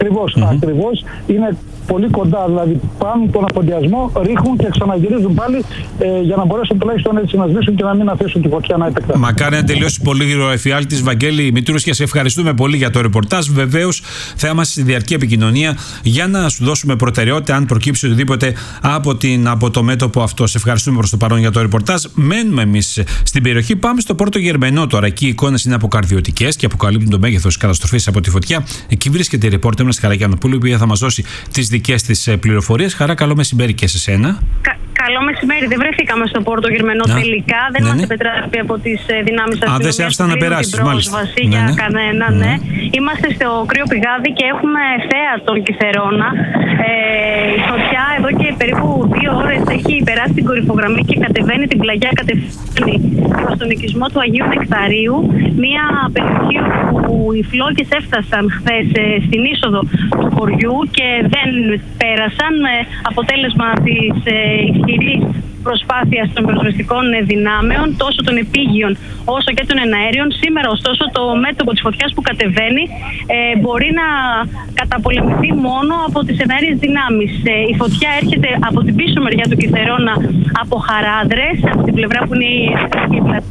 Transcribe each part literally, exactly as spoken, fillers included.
Ακριβώς, mm-hmm. ακριβώς. Είναι πολύ κοντά, δηλαδή πάνε τον αφοντιασμό, ρίχνουν και ξαναγυρίζουν πάλι ε, για να μπορέσουν τουλάχιστον έτσι να σβήσουν και να μην αφήσουν τη φωτιά να επεκταθεί. Μακάρι να τελειώσει πολύ γρήγορα ο εφιάλτης. Βαγγέλη Μητρούσια, σε ευχαριστούμε πολύ για το ρεπορτάζ. Βεβαίως θα είμαστε στη διαρκή επικοινωνία για να σου δώσουμε προτεραιότητα αν προκύψει οτιδήποτε από, την, από το μέτωπο αυτό. Σε ευχαριστούμε προς το παρόν για το ρεπορτάζ. Μένουμε εμείς στην περιοχή. Πάμε στο Πόρτο Γερμενό τώρα. Εκεί οι εικόνες είναι αποκαρδιωτικές και αποκαλύπτουν το μέγεθος της καταστροφής από τη φωτιά. Εκεί βρίσκεται η ρεπόρτερ μας Χαρακιανοπούλου, η οποία θα μας δώσει τις δικές της πληροφορίες. Χαρά, καλό μεσημέρι και σε σένα. Κα, καλό μεσημέρι. Δεν βρεθήκαμε στο Πόρτο Γερμενό Α, τελικά. Δεν ναι, μας ναι. επιτρέπει από τις δυνάμεις αστυνομίας. Α, δεν σε άφησαν να περάσεις, μάλιστα. Για ναι, ναι. κανένα, ναι. ναι. Είμαστε στο κρύο πηγάδι και έχουμε θέα τον Κιθερώνα. Ε, η φωτιά εδώ και περίπου δύο ώρες έχει περάσει την κορυφογραμμή και κατεβαίνει την πλαγιά, κατευθύνει προς τον οικισμό του Αγίου Νεκταρίου. Μια περιοχή όπου οι φλόγες έφτασαν χθες στην είσοδο του χωριού και δεν πέρασαν, αποτέλεσμα της ισχυρής προσπάθειας των πυροσβεστικών δυνάμεων, τόσο των επίγειων όσο και των εναέριων. Σήμερα, ωστόσο, το μέτωπο της φωτιάς που κατεβαίνει ε, μπορεί να καταπολεμηθεί μόνο από τις εναέριες δυνάμεις. Ε, η φωτιά έρχεται από την πίσω μεριά του Κιθερώνα, από Χαράδρες, από την πλευρά που είναι η πλατεία.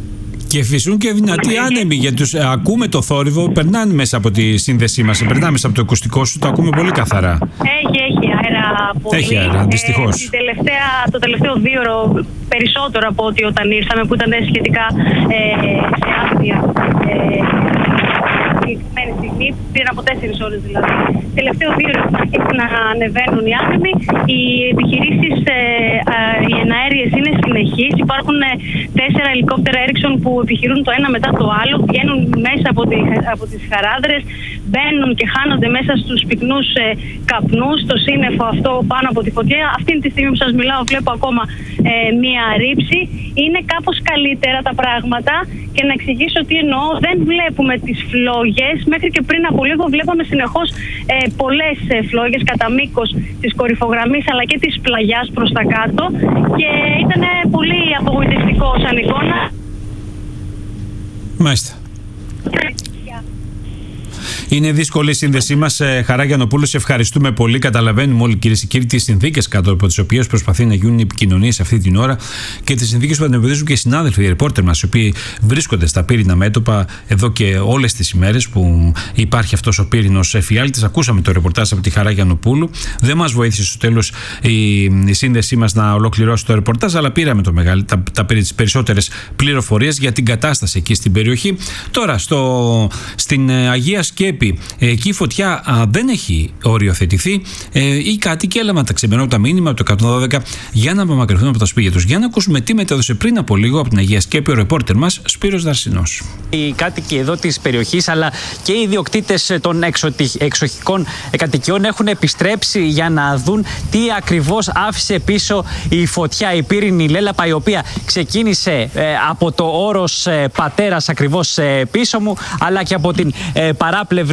Και φυσούν και δυνατοί άνεμοι, γιατί τους ε, ακούμε το θόρυβο, περνάνε μέσα από τη σύνδεσή μας, περνάνε μέσα από το ακουστικό σου, το ακούμε πολύ καθαρά. Έχει, έχει αέρα πολύ. Έχει αέρα, δυστυχώς. Ε, τελευταία, το τελευταίο δίωρο περισσότερο από ό,τι όταν ήρθαμε, που ήταν σχετικά ε, σε άδεια ε, συγκεκριμένη στιγμή, πριν από τέσσερις ώρες δηλαδή. Τελευταίο δίωρο αρχίζει να ανεβαίνουν οι άνεμοι. Οι επιχειρήσεις, ε, ε, οι εναέριες είναι συνεχείς. Υπάρχουν ε, τέσσερα ελικόπτερα Ericsson που επιχειρούν το ένα μετά το άλλο, βγαίνουν μέσα από, τη, από τις Χαράδρες, μπαίνουν και χάνονται μέσα στους πυκνούς ε, καπνούς, το σύννεφο αυτό πάνω από τη φωτιά. Αυτή τη στιγμή που σας μιλάω βλέπω ακόμα ε, μία ρήψη. Είναι κάπως καλύτερα τα πράγματα και να εξηγήσω τι εννοώ. Δεν βλέπουμε τις φλόγες. Μέχρι και πριν από λίγο βλέπαμε συνεχώς ε, πολλές ε, φλόγες κατά μήκος της κορυφογραμμής αλλά και της πλαγιάς προς τα κάτω και ήταν πολύ απογοητευτικό σαν εικόνα. Μάλιστα. Είναι δύσκολη η σύνδεσή μας, Χαράκιανοπούλου. Σε ευχαριστούμε πολύ. Καταλαβαίνουμε όλοι, κυρίες και κύριοι, τις συνθήκες κάτω από τις οποίες προσπαθεί να γίνουν οι επικοινωνίες αυτή την ώρα και τις συνθήκες που αντιμετωπίζουν και οι συνάδελφοι, οι ρεπόρτερ μας, οι οποίοι βρίσκονται στα πύρινα μέτωπα εδώ και όλες τις ημέρες που υπάρχει αυτός ο πύρινος εφιάλτης. Ακούσαμε το ρεπορτάζ από τη Χαράκιανοπούλου. Δεν μας βοήθησε στο τέλος η, η σύνδεσή μας να ολοκληρώσει το ρεπορτάζ, αλλά πήραμε το μεγάλη, τα, τα, τις περισσότερες πληροφορίες για την κατάσταση εκεί στην περιοχή. Τώρα, στο, στην Αγία Σκέπη. Εκεί η φωτιά α, δεν έχει οριοθετηθεί. Ε, οι κάτοικοι έλαβαν τα ξημερώματα μήνυμα από το εκατόν δώδεκα για να απομακρυνθούν από τα σπίτια τους. Για να ακούσουμε τι μετέδωσε πριν από λίγο από την Αγία Σκέπη ο ρεπόρτερ μας Σπύρος Δαρσινός. Οι κάτοικοι εδώ της περιοχής αλλά και οι ιδιοκτήτες των εξοχικών κατοικιών έχουν επιστρέψει για να δουν τι ακριβώς άφησε πίσω η φωτιά, η πύρινη λέλαπα, η οποία ξεκίνησε ε, από το όρος ε, Πατέρας ακριβώς ε, πίσω μου, αλλά και από την ε, παράπλευρη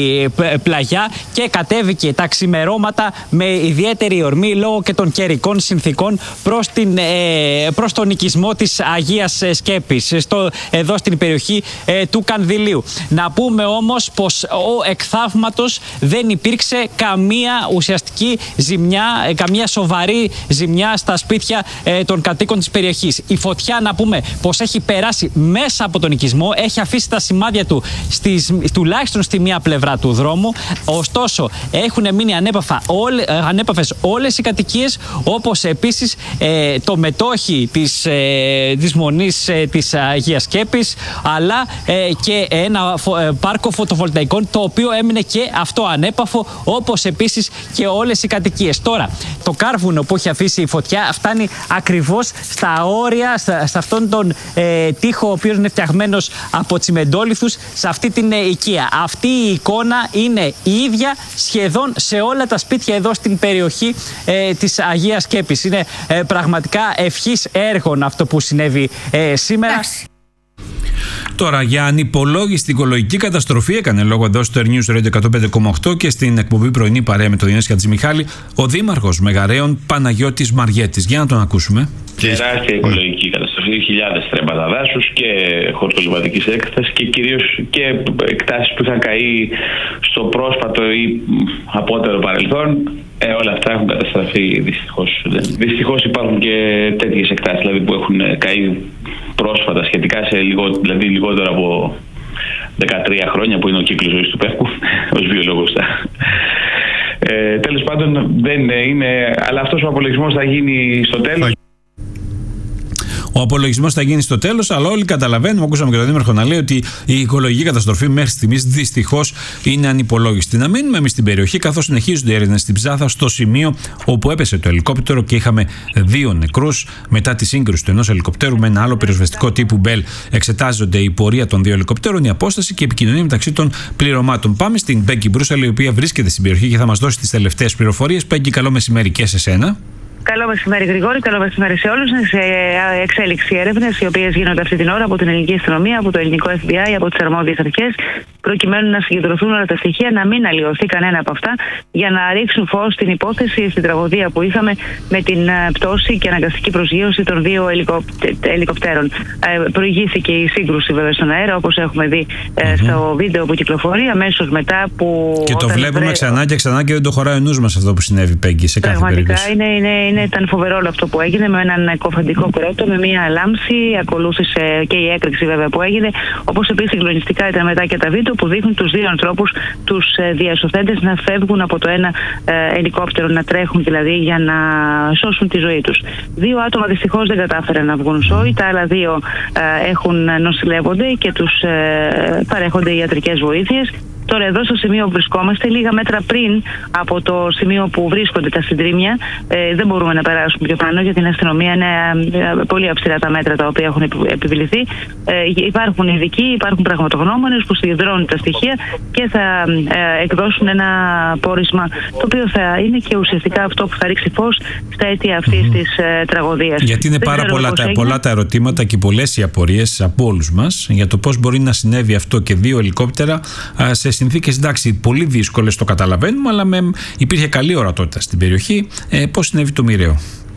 πλαγιά και κατέβηκε τα ξημερώματα με ιδιαίτερη ορμή λόγω και των καιρικών συνθήκων προς, την, ε, προς τον οικισμό της Αγίας Σκέπης, στο, εδώ στην περιοχή ε, του Κανδυλίου. Να πούμε όμως πως ο εκθαύματος δεν υπήρξε καμία ουσιαστική ζημιά, ε, καμία σοβαρή ζημιά στα σπίτια ε, των κατοίκων της περιοχής. Η φωτιά, να πούμε πως έχει περάσει μέσα από τον οικισμό, έχει αφήσει τα σημάδια του στις, τουλάχιστον στη μία πλευρά του δρόμου. Ωστόσο, έχουν μείνει ανέπαφα όλε, ανέπαφες όλες οι κατοικίες, όπως επίσης ε, το μετόχι της, ε, της Μονής ε, της Αγίας Σκέπης, αλλά ε, και ένα φο, ε, πάρκο φωτοβολταϊκών, το οποίο έμεινε και αυτό ανέπαφο, όπως επίσης και όλες οι κατοικίες. Τώρα, το κάρβουνο που έχει αφήσει η φωτιά φτάνει ακριβώς στα όρια, στα, σε αυτόν τον ε, τοίχο, ο οποίος είναι φτιαγμένος από τσιμεντόλιθους, σε αυτή την ε, οικία. Αυτή η εικόνα είναι η ίδια σχεδόν σε όλα τα σπίτια εδώ στην περιοχή ε, της Αγίας Σκέπης. Είναι ε, πραγματικά ευχής έργων αυτό που συνέβη ε, σήμερα. Τώρα, για ανυπολόγιστη οικολογική καταστροφή έκανε λόγο εδώ στο News Radio εκατόν πέντε κόμμα οκτώ και στην εκπομπή πρωινή παρέα με τον Διονύση Χατζημιχάλη ο Δήμαρχος Μεγαρέων Παναγιώτης Μαριέτης. Για να τον ακούσουμε. Τεράστια οικολογική καταστροφή χιλιάδες στρέμματα δάσους και χορτολιβαδικής έκτασης και κυρίως και εκτάσεις που είχαν καεί στο πρόσφατο ή απότερο παρελθόν. Ε, όλα αυτά έχουν καταστραφεί δυστυχώς. Δυστυχώς υπάρχουν και τέτοιες εκτάσεις δηλαδή, που έχουν καεί πρόσφατα σχετικά σε λιγό, δηλαδή λιγότερο από δεκατρία χρόνια που είναι ο κύκλος ζωής του πεύκου ως βιολόγος. Ε, τέλος πάντων δεν είναι, αλλά αυτός ο απολογισμός θα γίνει στο τέλος. Ο απολογισμός θα γίνει στο τέλος, αλλά όλοι καταλαβαίνουμε, ακούσαμε και τον Δήμαρχο να λέει ότι η οικολογική καταστροφή μέχρι στιγμής δυστυχώς είναι ανυπολόγιστη. Να μείνουμε εμείς στην περιοχή, καθώς συνεχίζονται οι έρευνες στην Ψάθα, στο σημείο όπου έπεσε το ελικόπτερο και είχαμε δύο νεκρούς μετά τη σύγκρουση του ενός ελικοπτέρου με ένα άλλο πυροσβεστικό τύπου Μπέλ. Εξετάζονται η πορεία των δύο ελικοπτέρων, η απόσταση και η επικοινωνία μεταξύ των πληρωμάτων. Πάμε στην Πέγκη Μπρούσαλη, η οποία βρίσκεται στην περιοχή και θα μας δώσει τις τελευταίες πληροφορίες. Πέγκη, καλό μεσημέρι και σε σένα. Καλό μεσημέρι, Γρηγόρη. Καλό μεσημέρι σε όλους. Σε εξέλιξη έρευνες, οι οποίες γίνονται αυτή την ώρα από την ελληνική αστυνομία, από το ελληνικό Εφ Μπι Άι, από τις αρμόδιες αρχές, προκειμένου να συγκεντρωθούν όλα τα στοιχεία, να μην αλλοιωθεί κανένα από αυτά, για να ρίξουν φως στην υπόθεση, στην τραγωδία που είχαμε με την πτώση και αναγκαστική προσγείωση των δύο ελικοπτέρων. Ε, προηγήθηκε η σύγκρουση βέβαια στον αέρα, όπως έχουμε δει ε, mm-hmm. στο βίντεο που κυκλοφορεί, αμέσως μετά που. Και το βλέπουμε βρε... ξανά και ξανά και δεν το χωράει ο νους μας αυτό που συνέβη, Πέγκη, σε κάθε περίπτωση. Είναι, είναι, είναι, ήταν φοβερό όλο αυτό που έγινε, με έναν κοφαντικό κρότο, με μία λάμψη. Ακολούθησε και η έκρηξη βέβαια που έγινε. Όπως επίσης συγκλονιστικά ήταν μετά και τα βίντεο που δείχνουν τους δύο ανθρώπους, τους διασωθέντες, να φεύγουν από το ένα ε, ελικόπτερο, να τρέχουν δηλαδή για να σώσουν τη ζωή τους. Δύο άτομα δυστυχώς δεν κατάφεραν να βγουν σώοι, τα άλλα δύο ε, έχουν νοσηλεύονται και τους ε, παρέχονται ιατρικές βοήθειες. Τώρα εδώ στο σημείο που βρισκόμαστε, λίγα μέτρα πριν από το σημείο που βρίσκονται τα συντρίμμια, ε, δεν μπορούμε να περάσουμε πιο πάνω για την αστυνομία. Είναι ε, πολύ αυστηρά τα μέτρα τα οποία έχουν επιβληθεί. Ε, υπάρχουν ειδικοί, υπάρχουν πραγματογνώμονες που συγκεντρώνουν τα στοιχεία και θα ε, εκδώσουν ένα πόρισμα το οποίο θα είναι και ουσιαστικά αυτό που θα ρίξει φως στα αίτια αυτής mm-hmm. της ε, τραγωδίας. Γιατί είναι δεν πάρα πολλά τα, πολλά τα ερωτήματα και πολλές οι απορίες από όλους μας για το πώς μπορεί να συνέβη αυτό και δύο ελικόπτερα α, σε συνθήκες, εντάξει, πολύ δύσκολες, το καταλαβαίνουμε, αλλά με, υπήρχε καλή ορατότητα στην περιοχή. Ε, πώς συνέβη το μοιραίο?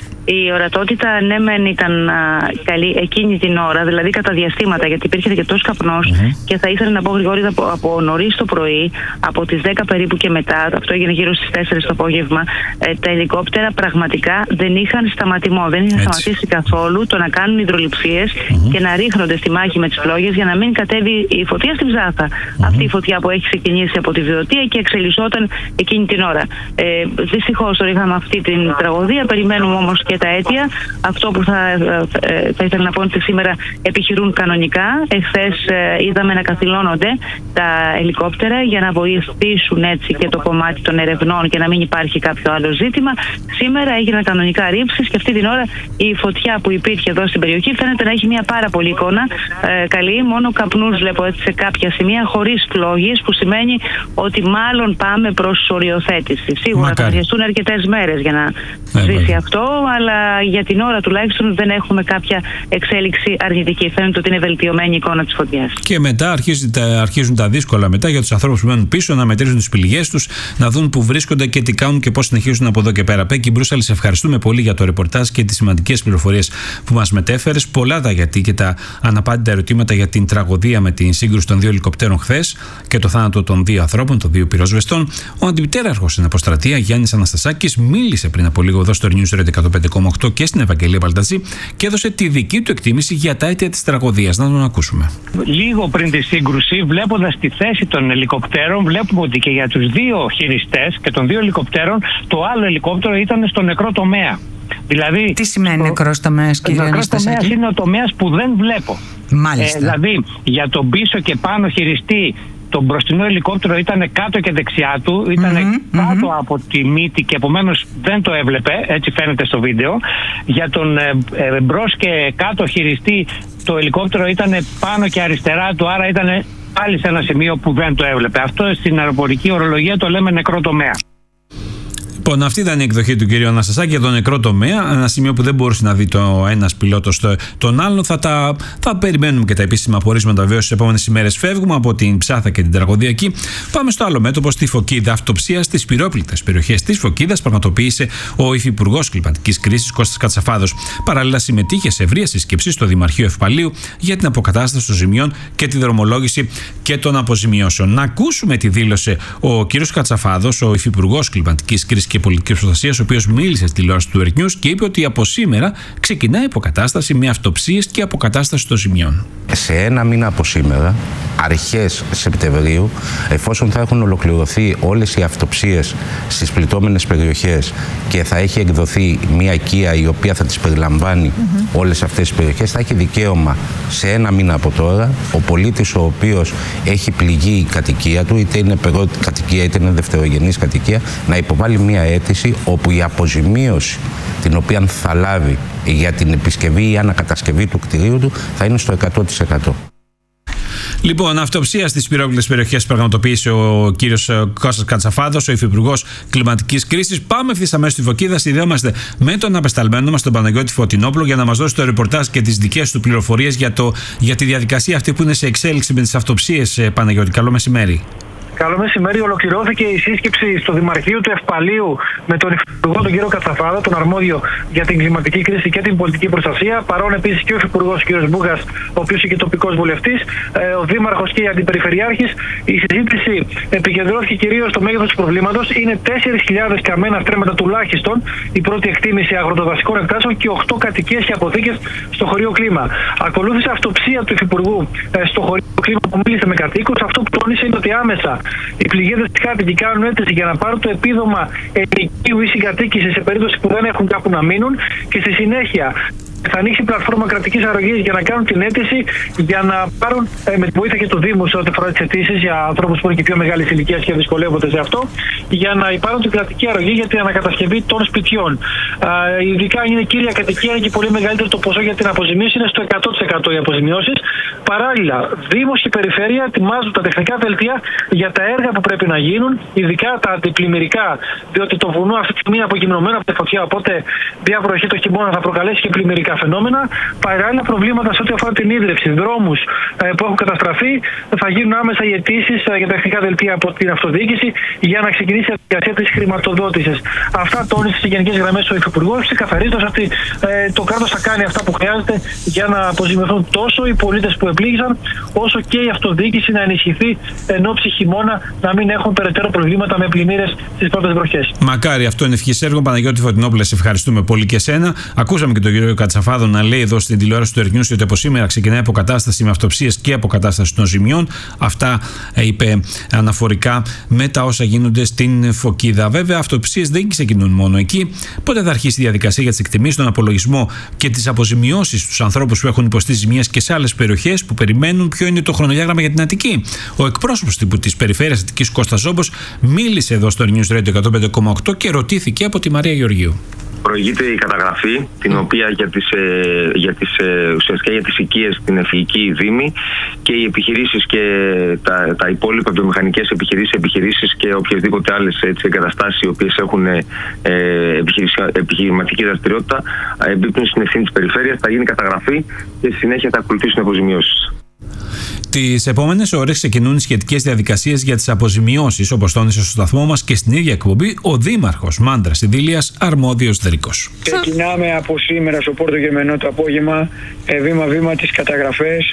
Η ορατότητα, ναι, μεν ήταν α, καλή εκείνη την ώρα, δηλαδή κατά διαστήματα, γιατί υπήρχε και τόσο καπνός. Mm-hmm. Και θα ήθελα να πω, Γρηγόρη, από, από νωρίς το πρωί, από τις δέκα περίπου και μετά, αυτό έγινε γύρω στις τέσσερις το απόγευμα, ε, τα ελικόπτερα πραγματικά δεν είχαν σταματημό. Δεν είχαν Έτσι. σταματήσει καθόλου το να κάνουν υδρολειψίες mm-hmm. και να ρίχνονται στη μάχη με τις φλόγες για να μην κατέβει η φωτιά στην Ψάθα. Mm-hmm. Αυτή η φωτιά που έχει ξεκινήσει από τη Βιωτία και εξελισσόταν εκείνη την ώρα. Ε, Δυστυχώς τώρα είχαμε αυτή την τραγωδία, περιμένουμε όμως και τα αίτια. Αυτό που θα, θα ήθελα να πω ότι σήμερα επιχειρούν κανονικά. Εχθές ε, είδαμε να καθυλώνονται τα ελικόπτερα για να βοηθήσουν έτσι και το κομμάτι των ερευνών και να μην υπάρχει κάποιο άλλο ζήτημα. Σήμερα έγιναν κανονικά ρήψεις και αυτή την ώρα η φωτιά που υπήρχε εδώ στην περιοχή φαίνεται να έχει μια πάρα πολύ εικόνα ε, καλή. Μόνο καπνούς βλέπω έτσι σε κάποια σημεία, χωρίς φλόγες, που σημαίνει ότι μάλλον πάμε προς οριοθέτηση. Σίγουρα Μακάρι. θα χρειαστούν αρκετές μέρες για να σβήσει αυτό, αλλά για την ώρα τουλάχιστον δεν έχουμε κάποια εξέλιξη αρνητική. Φαίνεται ότι είναι βελτιωμένη η εικόνα της φωτιάς. Και μετά αρχίζουν τα, αρχίζουν τα δύσκολα μετά για τους ανθρώπους που μένουν πίσω, να μετρήσουν τις πληγές τους, να δουν πού βρίσκονται και τι κάνουν και πώς συνεχίζουν από εδώ και πέρα. Πέγκη Μπρούσαλη, σε ευχαριστούμε πολύ για το ρεπορτάζ και τις σημαντικές πληροφορίες που μας μετέφερες. Πολλά τα γιατί και τα αναπάντητα ερωτήματα για την τραγωδία με την σύγκρουση των δύο ελικοπτέρων χθες και το θάνατο των δύο ανθρώπων, των δύο πυροσβεστών. Ο αντιπτέραρχος στην αποστρατεία Γιάννης Αναστασάκης μίλησε πριν από λίγο εδώ στο News Radio εκατόν πέντε κόμμα οκτώ και στην Ευαγγελία Παλταζή και έδωσε τη δική του εκτίμηση για τα αίτια της τραγωδίας. Να τον ακούσουμε. Λίγο πριν τη σύγκρουση, βλέποντας τη θέση των ελικοπτέρων, βλέπουμε ότι και για τους δύο χειριστές και των δύο ελικοπτέρων, το άλλο ελικόπτερο ήταν στο νεκρό τομέα. Δηλαδή, τι σημαίνει το... νεκρός τομέας, κύριε Αναστασάκη? Νεκρός τομέας είναι ο τομέας που δεν βλέπω. Μάλιστα. Ε, δηλαδή, για τον πίσω και πάνω χειριστή, το μπροστινό ελικόπτερο ήταν κάτω και δεξιά του, ήταν mm-hmm, κάτω mm-hmm. από τη μύτη και επομένως δεν το έβλεπε, έτσι φαίνεται στο βίντεο. Για τον ε, ε, μπρος και κάτω χειριστή, το ελικόπτερο ήταν πάνω και αριστερά του, άρα ήταν πάλι σε ένα σημείο που δεν το έβλεπε. Αυτό στην αεροπορική ορολογία το λέμε νεκρό τομέα. Λοιπόν, αυτή ήταν η εκδοχή του κ. Αναστασάκη για τον νεκρό τομέα. Ένα σημείο που δεν μπορούσε να δει το ένας πιλότος τον άλλον. Θα, τα, θα περιμένουμε και τα επίσημα απορίσματα βεβαίως στις επόμενες ημέρες. Φεύγουμε από την Ψάθα και την Τραγωδιακή. Πάμε στο άλλο μέτωπο, στη Φωκίδα. Αυτοψία στις πυρόπληκτες περιοχές της Φωκίδας πραγματοποίησε ο Υφυπουργός Κλιματικής Κρίσης Κώστας Κατσαφάδος. Παράλληλα, συμμετείχε σε ευρεία συσκέψη στο Δημαρχείο Ευπαλίου για την αποκατάσταση των ζημιών και τη δρομολόγηση και των αποζημιώσεων. Να ακούσουμε τι δήλωσε ο κ. Κατσαφάδος, ο Υφυπουργός Κλιματικής Κρίσης και Πολιτικής Προστασίας, ο οποίος μίλησε στη τηλεόραση του Earth News και είπε ότι από σήμερα ξεκινάει η αποκατάσταση με αυτοψίες και αποκατάσταση των ζημιών. Σε ένα μήνα από σήμερα, αρχές Σεπτεμβρίου, εφόσον θα έχουν ολοκληρωθεί όλες οι αυτοψίες στις πληττόμενες περιοχές και θα έχει εκδοθεί μια οικία η οποία θα τις περιλαμβάνει mm-hmm. όλες αυτές τις περιοχές, θα έχει δικαίωμα σε ένα μήνα από τώρα ο πολίτης ο οποίος έχει πληγεί η κατοικία του, είτε είναι περίοδη κατοικία είτε είναι δευτερογενής κατοικία, να υποβάλει μια αίτηση όπου η αποζημίωση την οποία θα λάβει για την επισκευή ή ανακατασκευή του κτηρίου του θα είναι στο εκατό τοις εκατό. Λοιπόν, αυτοψία στις πυρόπληκτες περιοχές πραγματοποίησε ο κύριος Κώστας Κατσαφάδος, ο Υφυπουργός Κλιματικής Κρίσης. Πάμε ευθύς αμέσως στη Φωκίδα. Συνδέομαστε με τον απεσταλμένο μας, τον Παναγιώτη Φωτεινόπουλο, για να μας δώσει το ρεπορτάζ και τις δικές του πληροφορίες για, το, για τη διαδικασία αυτή που είναι σε εξέλιξη με τις αυτοψίες. Παναγιώτη, καλό μεσημέρι. Καλό μεσημέρι. Ολοκληρώθηκε η σύσκεψη στο Δημαρχείο του Ευπαλίου με τον Υφυπουργό τον κύριο Κατσαφάδα, τον αρμόδιο για την κλιματική κρίση και την πολιτική προστασία. Παρόν επίσης και ο Υφυπουργός κ. Μπούγας, ο οποίος είναι και τοπικός βουλευτής, ο Δήμαρχος και η Αντιπεριφερειάρχης. Η συζήτηση επικεντρώθηκε κυρίως στο μέγεθος του προβλήματος. Είναι τέσσερις χιλιάδες καμένα στρέμματα τουλάχιστον, η πρώτη εκτίμηση αγροτοδασικών εκτάσεων, και οκτώ κατοικίες και αποθήκες στο χωρίο Κλίμα. Ακολούθησε αυτοψία του Υφυπουργού στο χωρίο Κλίμα που μίλησε με κατοίκους. Αυτό που τόνισε είναι ότι άμεσα οι πληγέντες κάτοικοι κάνουν αίτηση για να πάρουν το επίδομα ενοικίου ή συγκατοίκησης σε περίπτωση που δεν έχουν κάπου να μείνουν, και στη συνέχεια θα ανοίξει πλατφόρμα κρατικής αρρωγής για να κάνουν την αίτηση για να πάρουν ε, με τη βοήθεια και του Δήμου σε ό,τι αφορά τις αιτήσεις για ανθρώπους που είναι και πιο μεγάλης ηλικίας και δυσκολεύονται σε αυτό, για να πάρουν την κρατική αρρωγή για την ανακατασκευή των σπιτιών. Ε, ειδικά είναι κύρια κατοικία, είναι και πολύ μεγαλύτερο το ποσό για την αποζημίωση, είναι στο εκατό τοις εκατό οι αποζημιώσεις. Παράλληλα, Δήμος και Περιφέρεια ετοιμάζουν τα τεχνικά δελτία για τα έργα που πρέπει να γίνουν, ειδικά τα αντιπλημμυρικά, διότι το βουνό αυτή τη στιγμή είναι αποκοιμνωμένο από τη φωτιά, οπότε μια βροχή το χειμώνα θα προκαλέσει και πλημμυρικά φαινόμενα. Παράλληλα, προβλήματα σε ό,τι αφορά την ίδρυυση, δρόμους ε, που έχουν καταστραφεί, θα γίνουν άμεσα οι αιτήσεις ε, για τα τεχνικά δελτία από την αυτοδιοίκηση για να ξεκινήσει η διαδικασία της χρηματοδότησης. Αυτά τόνισε σε γενικές γραμμές ο Υφυπουργός, ξεκαθαρίζοντας ότι ε, το κράτος θα κάνει αυτά που χρειάζεται για να αποζημιωθούν τόσο οι πολίτες που επλήγησαν, όσο και η αυτοδιοίκηση να ενισχυθεί εν ώψη χειμώνα, να μην έχουν περαιτέρω προβλήματα με πλημμύρες στις πρώτες βροχές. Μακάρι αυτό είναι ευχής έργο. Παναγιώτη Φωτεινόπουλε, σε ευχαριστούμε πολύ και εσένα. Ακούσαμε και τον κύριο Κατσαφάδο να λέει εδώ στην τηλεόραση του Earth News ότι από σήμερα ξεκινάει αποκατάσταση με αυτοψίες και αποκατάσταση των ζημιών. Αυτά είπε αναφορικά με τα όσα γίνονται στην Φωκίδα. Βέβαια, αυτοψίες δεν ξεκινούν μόνο εκεί. Πότε θα αρχίσει η διαδικασία για τις εκτιμήσεις, τον απολογισμό και τις αποζημιώσεις στους ανθρώπους που έχουν υποστεί ζημιές και σε άλλες περιοχές που περιμένουν? Ποιο είναι το χρονοδιάγραμμα για την Αττική? Ο εκπρόσωπος της Περιφέρειας Αττικής, Κώστας Ζόμπος, μίλησε εδώ στο News Radio εκατόν πέντε κόμμα οκτώ και ρωτήθηκε από τη Μαρία Γεωργίου. Προηγείται η καταγραφή, την οποία για τις, ε, για τις, ε, ουσιαστικά για τις οικίες στην Εφηλική Δήμη, και οι επιχειρήσεις και τα, τα υπόλοιπα βιομηχανικές επιχειρήσεις, επιχειρήσεις και οποιασδήποτε άλλες έτσι, εγκαταστάσεις οι οποίες έχουν ε, επιχειρηματική δραστηριότητα εμπίπτουν στην ευθύνη της Περιφέρειας. Θα γίνει καταγραφή και στη συνέχεια θα ακολουθήσουν αποζημιώσεις. Τις επόμενες ώρες ξεκινούν οι σχετικές διαδικασίες για τις αποζημιώσεις, όπως τόνισε στο σταθμό μας και στην ίδια εκπομπή ο Δήμαρχος Μάντρας Ιδήλειας, αρμόδιος Δρίκος. Ξεκινάμε από σήμερα στο Πόρτο Γεμενό το απόγευμα, βήμα-βήμα τις καταγραφές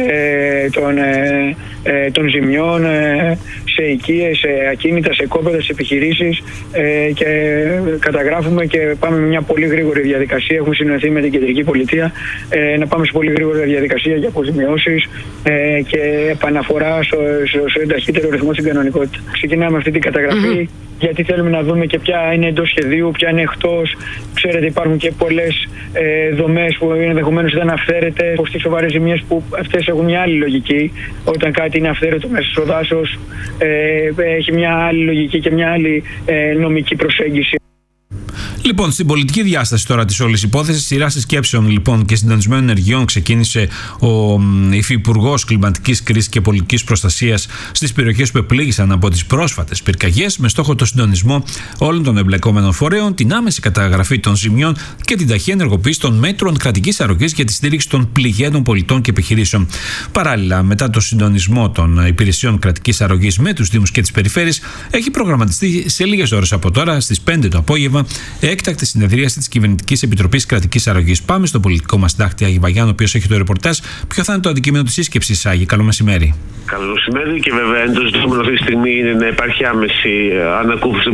ε, των, ε, ε, των ζημιών ε, σε οικίες, σε ακίνητα, σε κόπεδα, σε επιχειρήσεις ε, και καταγράφουμε και πάμε με μια πολύ γρήγορη διαδικασία. Έχουμε συνοηθεί με την Κεντρική Πολιτεία ε, να πάμε σε πολύ γρήγορη διαδικασία για αποζημιώσεις ε, και επαναφορά στο, στο, στο ταχύτερο ρυθμό στην κανονικότητα. Ξεκινάμε αυτή την καταγραφή mm-hmm. γιατί θέλουμε να δούμε και ποια είναι εντός σχεδίου, ποια είναι εκτός. Ξέρετε, υπάρχουν και πολλές ε, δομές που ενδεχομένως δεν αυθαίρετες, στις σοβαρές ζημιές που αυτές έχουν μια άλλη λογική. Όταν κάτι είναι αυθαίρετο μέσα στο δάσος, ε, έχει μια άλλη λογική και μια άλλη ε, νομική προσέγγιση. Λοιπόν, στην πολιτική διάσταση τώρα τη όλη υπόθεση, σειρά συσκέψεων λοιπόν και συντονισμένων ενεργειών ξεκίνησε ο Υφυπουργός Κλιματικής Κρίσης και Πολιτικής Προστασίας στις περιοχές που επλήγησαν από τις πρόσφατες πυρκαγιές, με στόχο το συντονισμό όλων των εμπλεκόμενων φορέων, την άμεση καταγραφή των ζημιών και την ταχεία ενεργοποίηση των μέτρων κρατικής αρρωγής για τη στήριξη των πληγέντων πολιτών και επιχειρήσεων. Παράλληλα, μετά το συντονισμό των υπηρεσιών κρατικής αρρωγής με τους Δήμους και τις περιφέρειες, έχει προγραμματιστεί σε λίγες ώρες από τώρα, στις πέντε το απόγευμα, έκτακτη συνεδρίαση της Κυβερνητικής Επιτροπής Κρατικής Αρρωγής. Πάμε στον πολιτικό μας συντάκτη Άγη Βαγιάννη, ο οποίος έχει το ρεπορτάζ. Ποιο θα είναι το αντικείμενο της σύσκεψης, Άγη? Καλό μεσημέρι. Καλό μεσημέρι, και βέβαια το ζητούμενο αυτή τη στιγμή είναι να υπάρχει άμεση ανακούφιση